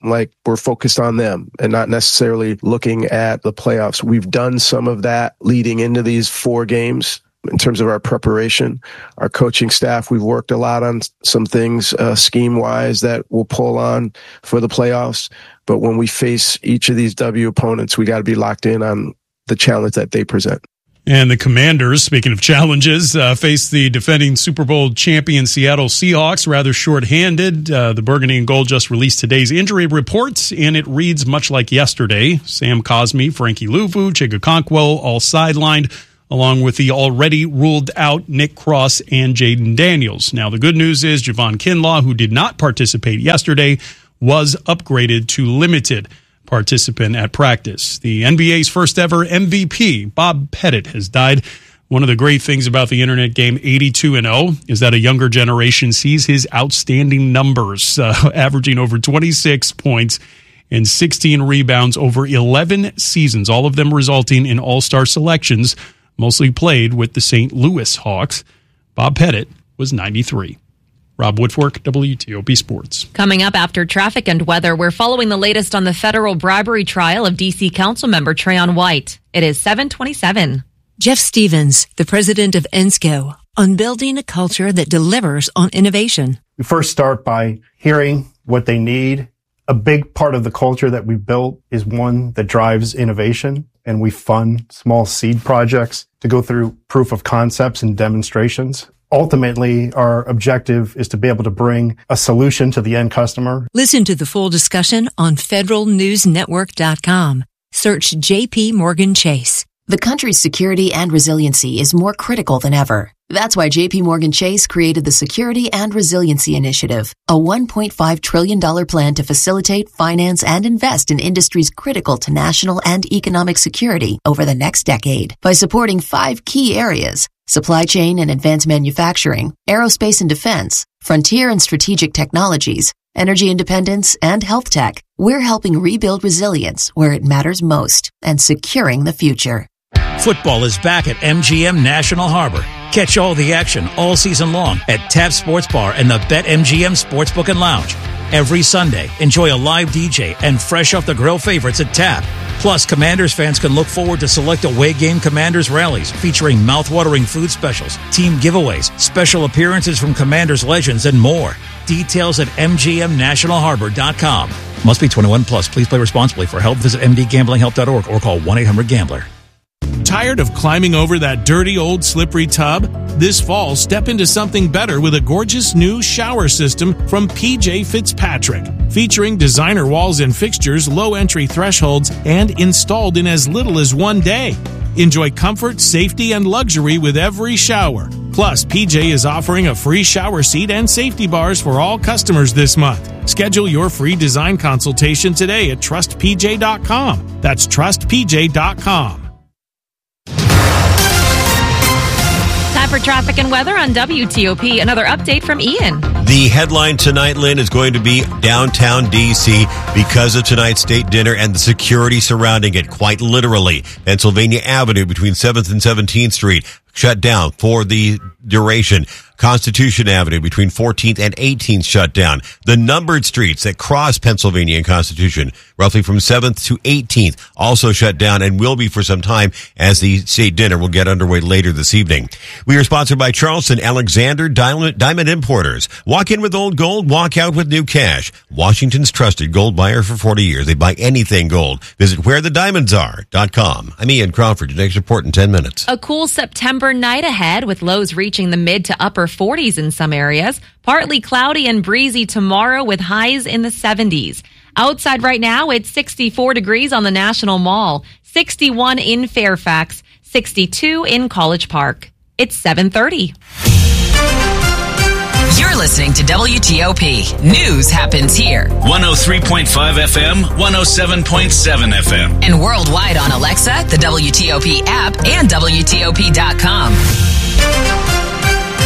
like we're focused on them and not necessarily looking at the playoffs. We've done some of that leading into these four games in terms of our preparation. Our coaching staff, we've worked a lot on some things uh, scheme-wise that we'll pull on for the playoffs. But when we face each of these W opponents, we got to be locked in on the challenge that they present. And the Commanders, speaking of challenges, uh, face the defending Super Bowl champion Seattle Seahawks rather shorthanded. Uh, the Burgundy and Gold just released today's injury reports, and it reads much like yesterday. Sam Cosmi, Frankie Luvu, Chig Okonkwo all sidelined, along with the already ruled out Nick Cross and Jaden Daniels. Now, the good news is Javon Kinlaw, who did not participate yesterday, was upgraded to limited participant at practice. The N B A's first ever M V P, Bob Pettit, has died. One of the great things about the internet game eighty-two and oh is that a younger generation sees his outstanding numbers, uh, averaging over twenty-six points and sixteen rebounds over eleven seasons, all of them resulting in all-star selections, mostly played with the Saint Louis Hawks. Bob Pettit was ninety-three. Rob Woodfork, W T O P Sports. Coming up after traffic and weather, we're following the latest on the federal bribery trial of D C Council member Trayon White. It is seven twenty-seven. Jeff Stevens, the president of E N S C O, on building a culture that delivers on innovation. We first start by hearing what they need. A big part of the culture that we built is one that drives innovation, and we fund small seed projects to go through proof of concepts and demonstrations. Ultimately, our objective is to be able to bring a solution to the end customer. Listen to the full discussion on federal news network dot com. Search J P Morgan Chase. The country's security and resiliency is more critical than ever. That's why J P Morgan Chase created the Security and Resiliency Initiative, a one point five trillion dollars plan to facilitate, finance, and invest in industries critical to national and economic security over the next decade by supporting five key areas: supply chain and advanced manufacturing, aerospace and defense, frontier and strategic technologies, energy independence, and health tech. We're helping rebuild resilience where it matters most and securing the future. Football is back at M G M National Harbor. Catch all the action all season long at Tap Sports Bar and the BetMGM Sportsbook and Lounge. Every Sunday, enjoy a live D J and fresh off the grill favorites at Tap. Plus, Commanders fans can look forward to select away game Commanders rallies featuring mouthwatering food specials, team giveaways, special appearances from Commanders legends, and more. Details at M G M national harbor dot com. Must be twenty-one plus. Please play responsibly. For help, visit m d gambling help dot org or call one eight hundred gambler. Tired of climbing over that dirty old slippery tub? This fall, step into something better with a gorgeous new shower system from P J Fitzpatrick. Featuring designer walls and fixtures, low entry thresholds, and installed in as little as one day. Enjoy comfort, safety, and luxury with every shower. Plus, P J is offering a free shower seat and safety bars for all customers this month. Schedule your free design consultation today at trust p j dot com. That's trust p j dot com. Time for traffic and weather on W T O P. Another update from Ian. The headline tonight, Lynn, is going to be downtown D C because of tonight's state dinner and the security surrounding it, quite literally. Pennsylvania Avenue between seventh and seventeenth Street shut down for the duration. Constitution Avenue between fourteenth and eighteenth shut down. The numbered streets that cross Pennsylvania and Constitution, roughly from seventh to eighteenth, also shut down and will be for some time as the state dinner will get underway later this evening. We are sponsored by Charleston Alexander Diamond Importers. Walk in with old gold, walk out with new cash. Washington's trusted gold buyer for forty years. They buy anything gold. Visit where the diamonds are dot com. I'm Ian Crawford. Your next report in ten minutes. A cool September night ahead with lows reaching the mid to upper forties in some areas. Partly cloudy and breezy tomorrow with highs in the seventies. Outside right now, it's sixty-four degrees on the National Mall, sixty-one in Fairfax, sixty-two in College Park. It's seven thirty. You're listening to W T O P. News happens here. one oh three point five F M, one oh seven point seven F M. And worldwide on Alexa, the W T O P app, and W T O P dot com.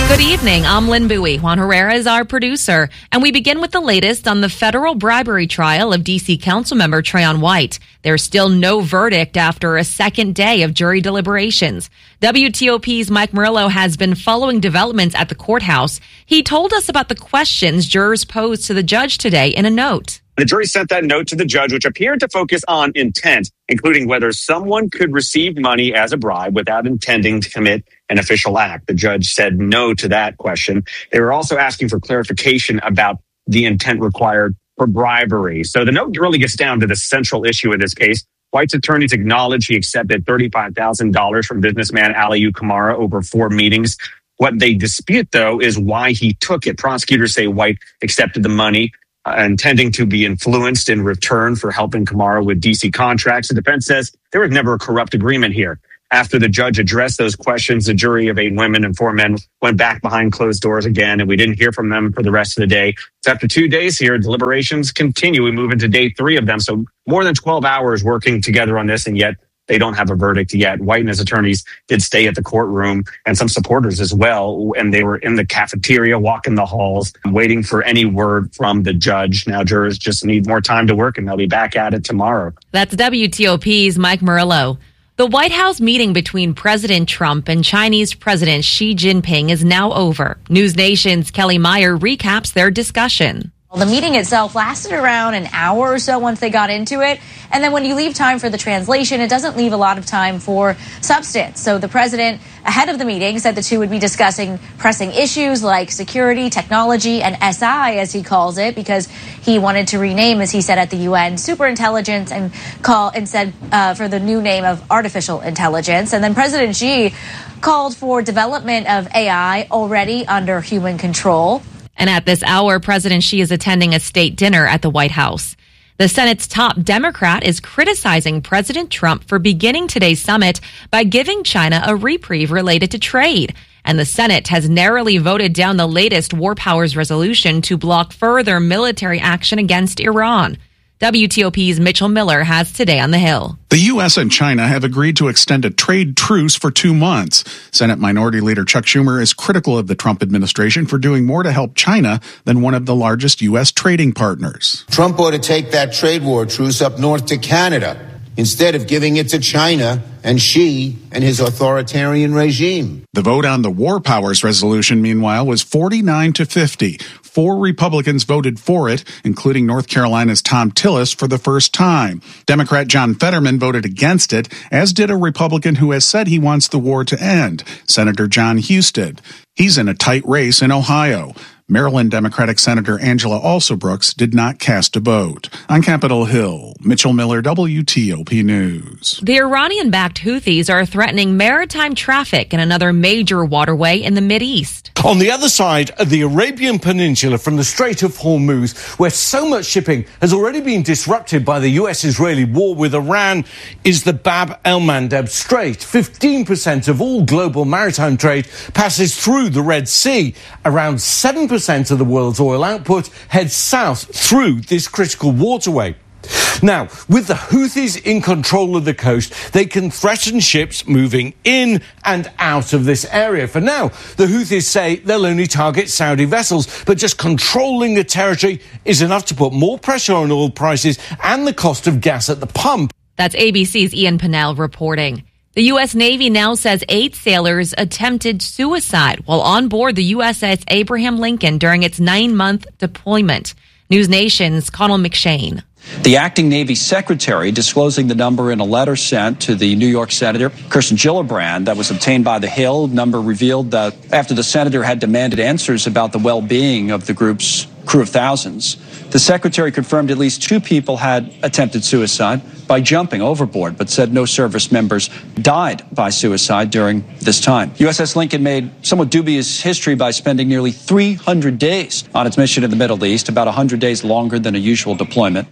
Good evening. I'm Lynn Bowie. Juan Herrera is our producer. And we begin with the latest on the federal bribery trial of D C Councilmember Trayon White. There's still no verdict after a second day of jury deliberations. W T O P's Mike Murillo has been following developments at the courthouse. He told us about the questions jurors posed to the judge today in a note. The jury sent that note to the judge, which appeared to focus on intent, including whether someone could receive money as a bribe without intending to commit an official act. The judge said no to that question. They were also asking for clarification about the intent required for bribery. So the note really gets down to the central issue in this case. White's attorneys acknowledge he accepted thirty-five thousand dollars from businessman Aliyu Kamara over four meetings. What they dispute, though, is why he took it. Prosecutors say White accepted the money, Uh, intending to be influenced in return for helping Kamara with D C contracts. The defense says there was never a corrupt agreement here. After the judge addressed those questions, the jury of eight women and four men went back behind closed doors again, and we didn't hear from them for the rest of the day. So after two days here, deliberations continue. We move into day three of them. So more than twelve hours working together on this, and yet they don't have a verdict yet. White and his attorneys did stay at the courtroom, and some supporters as well. And they were in the cafeteria, walking the halls, waiting for any word from the judge. Now jurors just need more time to work, and they'll be back at it tomorrow. That's W T O P's Mike Murillo. The White House meeting between President Trump and Chinese President Xi Jinping is now over. News Nation's Kelly Meyer recaps their discussion. Well, the meeting itself lasted around an hour or so once they got into it. And then when you leave time for the translation, it doesn't leave a lot of time for substance. So the president, ahead of the meeting, said the two would be discussing pressing issues like security, technology, and S I, as he calls it, because he wanted to rename, as he said at the U N, superintelligence and call instead uh, for the new name of artificial intelligence. And then President Xi called for development of A I already under human control. And at this hour, President Xi is attending a state dinner at the White House. The Senate's top Democrat is criticizing President Trump for beginning today's summit by giving China a reprieve related to trade. And the Senate has narrowly voted down the latest War Powers resolution to block further military action against Iran. W T O P's Mitchell Miller has Today on the Hill. The U S and China have agreed to extend a trade truce for two months. Senate Minority Leader Chuck Schumer is critical of the Trump administration for doing more to help China than one of the largest U S trading partners. Trump ought to take that trade war truce up north to Canada instead of giving it to China and Xi and his authoritarian regime. The vote on the War Powers resolution, meanwhile, was forty-nine to fifty. Four Republicans voted for it, including North Carolina's Thom Tillis for the first time. Democrat John Fetterman voted against it, as did a Republican who has said he wants the war to end, Senator John Husted. He's in a tight race in Ohio. Maryland Democratic Senator Angela Alsobrooks did not cast a vote. On Capitol Hill, Mitchell Miller, W T O P News. The Iranian-backed Houthis are threatening maritime traffic in another major waterway in the Mideast. On the other side of the Arabian Peninsula from the Strait of Hormuz, where so much shipping has already been disrupted by the U S-Israeli war with Iran, is the Bab el-Mandeb Strait. fifteen percent of all global maritime trade passes through the Red Sea. Around seven percent of the world's oil output heads south through this critical waterway. Now, with the Houthis in control of the coast, they can threaten ships moving in and out of this area. For now, the Houthis say they'll only target Saudi vessels, but just controlling the territory is enough to put more pressure on oil prices and the cost of gas at the pump. That's A B C's Ian Pennell reporting. The U S Navy now says eight sailors attempted suicide while on board the U S S Abraham Lincoln during its nine-month deployment. News Nation's Connell McShane. The acting Navy secretary disclosing the number in a letter sent to the New York Senator Kirsten Gillibrand that was obtained by The Hill. Number revealed that after the senator had demanded answers about the well-being of the group's crew of thousands, the secretary confirmed at least two people had attempted suicide by jumping overboard, but said no service members died by suicide during this time. U S S Lincoln made somewhat dubious history by spending nearly three hundred days on its mission in the Middle East, about one hundred days longer than a usual deployment.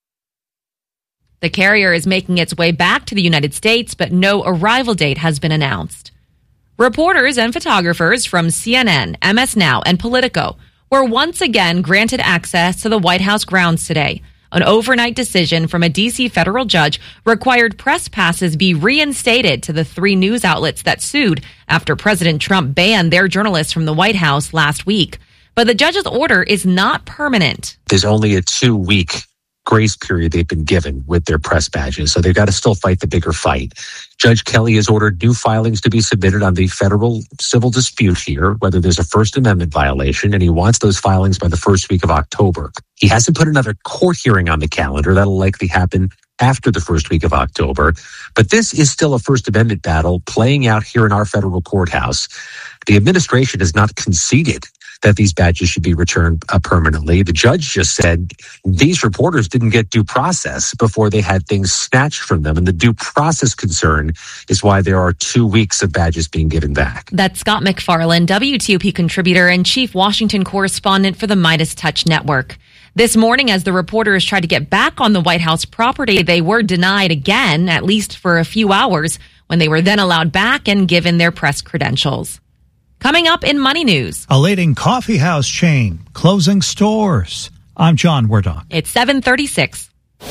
The carrier is making its way back to the United States, but no arrival date has been announced. Reporters and photographers from C N N, M S Now, and Politico were once again granted access to the White House grounds today. An overnight decision from a D C federal judge required press passes be reinstated to the three news outlets that sued after President Trump banned their journalists from the White House last week. But the judge's order is not permanent. There's only a two-week grace period they've been given with their press badges, so they've got to still fight the bigger fight. Judge Kelly has ordered new filings to be submitted on the federal civil dispute here, whether there's a First Amendment violation, and he wants those filings by the first week of October. He hasn't put another court hearing on the calendar. That'll likely happen after the first week of October. But this is still a First Amendment battle playing out here in our federal courthouse. The administration has not conceded that these badges should be returned uh, permanently. The judge just said these reporters didn't get due process before they had things snatched from them. And the due process concern is why there are two weeks of badges being given back. That's Scott McFarland, W T O P contributor and chief Washington correspondent for the Midas Touch Network. This morning, as the reporters tried to get back on the White House property, they were denied again, at least for a few hours, when they were then allowed back and given their press credentials. Coming up in Money News. A leading coffeehouse chain closing stores. I'm John Wardock. It's seven thirty-six.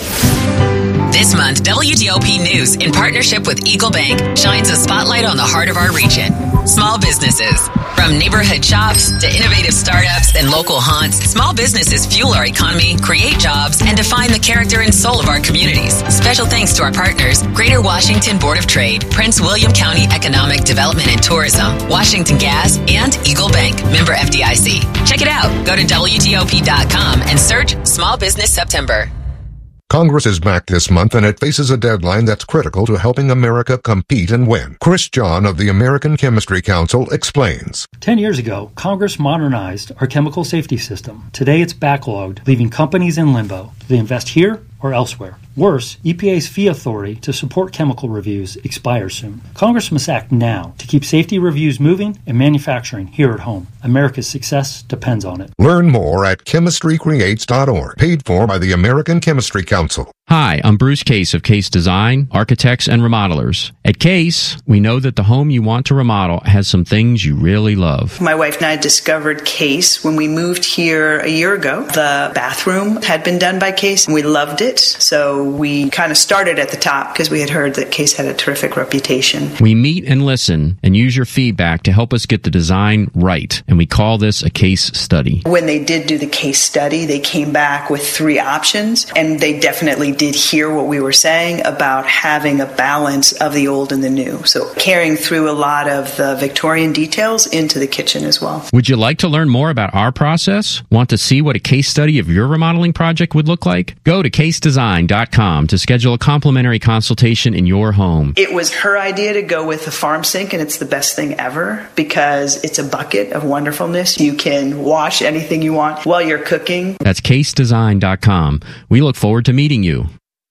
This month, W T O P News, in partnership with Eagle Bank, shines a spotlight on the heart of our region. Small businesses. From neighborhood shops to innovative startups and local haunts, small businesses fuel our economy, create jobs, and define the character and soul of our communities. Special thanks to our partners, Greater Washington Board of Trade, Prince William County Economic Development and Tourism, Washington Gas, and Eagle Bank, member F D I C. Check it out. Go to W T O P dot com and search Small Business September. Congress is back this month, and it faces a deadline that's critical to helping America compete and win. Chris John of the American Chemistry Council explains. Ten years ago, Congress modernized our chemical safety system. Today it's backlogged, leaving companies in limbo. Do they invest here or elsewhere? Worse, E P A's fee authority to support chemical reviews expires soon. Congress must act now to keep safety reviews moving and manufacturing here at home. America's success depends on it. Learn more at chemistry creates dot org, paid for by the American Chemistry Council. Hi, I'm Bruce Case of Case Design, Architects and Remodelers. At Case, we know that the home you want to remodel has some things you really love. My wife and I discovered Case when we moved here a year ago. The bathroom had been done by Case, and we loved it. So we kind of started at the top because we had heard that Case had a terrific reputation. We meet and listen and use your feedback to help us get the design right, and we call this a case study. When they did do the case study, they came back with three options, and they definitely did hear what we were saying about having a balance of the old and the new. So carrying through a lot of the Victorian details into the kitchen as well. Would you like to learn more about our process? Want to see what a case study of your remodeling project would look like? Go to case design dot com to schedule a complimentary consultation in your home. It was her idea to go with the farm sink, and it's the best thing ever because it's a bucket of wonderfulness. You can wash anything you want while you're cooking. That's case design dot com. We look forward to meeting you.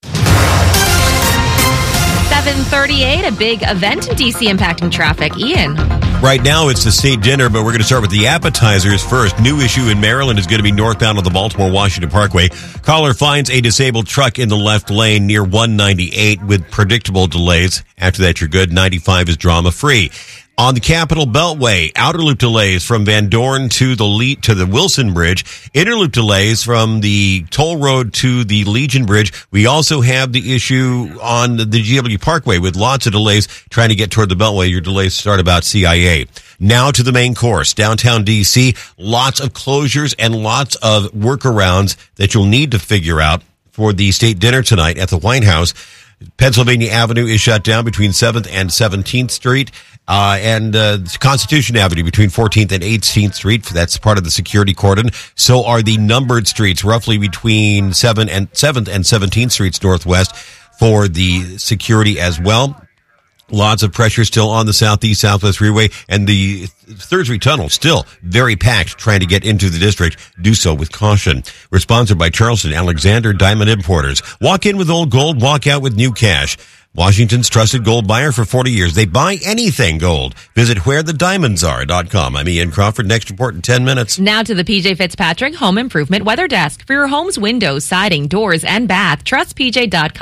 seven thirty-eight, a big event in D C impacting traffic. Ian. Right now, it's the state dinner, but we're going to start with the appetizers first. New issue in Maryland is going to be northbound on the Baltimore-Washington Parkway. Caller finds a disabled truck in the left lane near one ninety-eight with predictable delays. After that, you're good. ninety-five is drama-free. On the Capitol Beltway, outer loop delays from Van Dorn to the Le- to the Wilson Bridge, inner loop delays from the toll road to the Legion Bridge. We also have the issue on the G W Parkway with lots of delays trying to get toward the Beltway. Your delays start about C I A. Now to the main course, downtown D C, lots of closures and lots of workarounds that you'll need to figure out for the state dinner tonight at the White House. Pennsylvania Avenue is shut down between seventh and seventeenth Street. Uh, and, uh, Constitution Avenue between fourteenth and eighteenth Street. That's part of the security cordon. So are the numbered streets roughly between seventh and seventh and seventeenth Streets Northwest for the security as well. Lots of pressure still on the Southeast Southwest Freeway, and the Third Street Tunnel still very packed trying to get into the district. Do so with caution. We're sponsored by Charleston Alexander Diamond Importers. Walk in with old gold, walk out with new cash. Washington's trusted gold buyer for forty years. They buy anything gold. Visit where the diamonds are dot com. I'm Ian Crawford. Next report in ten minutes. Now to the P J Fitzpatrick Home Improvement Weather Desk. For your home's windows, siding, doors, and bath, trust P J dot com.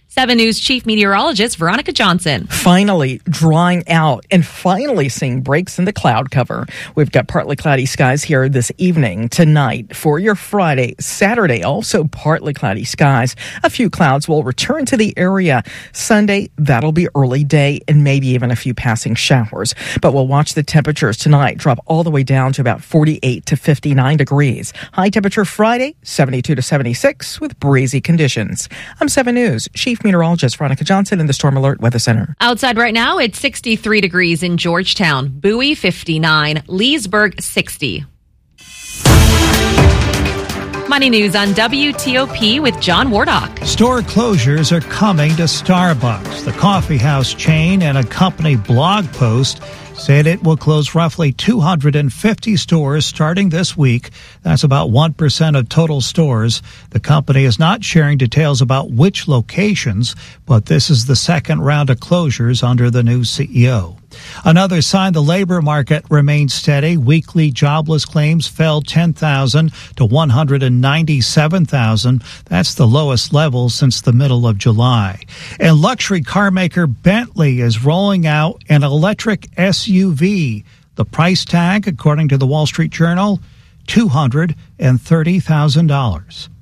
seven News Chief Meteorologist Veronica Johnson. Finally drying out and finally seeing breaks in the cloud cover. We've got partly cloudy skies here this evening. Tonight for your Friday, Saturday, also partly cloudy skies. A few clouds will return to the area. Sunday, that'll be early day and maybe even a few passing showers. But we'll watch the temperatures tonight drop all the way down to about forty-eight to fifty-nine degrees. High temperature Friday, seventy-two to seventy-six with breezy conditions. I'm seven News Chief Meteorologist Veronica Johnson in the Storm Alert Weather Center. Outside right now, it's sixty-three degrees in Georgetown, Bowie fifty-nine, Leesburg sixty. Money News on W T O P with John Wardock. Store closures are coming to Starbucks. The coffee house chain and a company blog post said it will close roughly two hundred fifty stores starting this week. That's about one percent of total stores. The company is not sharing details about which locations, but this is the second round of closures under the new C E O. Another sign the labor market remains steady. Weekly jobless claims fell ten thousand to one hundred ninety-seven thousand. That's the lowest level since the middle of July. And luxury car maker Bentley is rolling out an electric S U V. The price tag, according to the Wall Street Journal, two hundred thirty thousand dollars.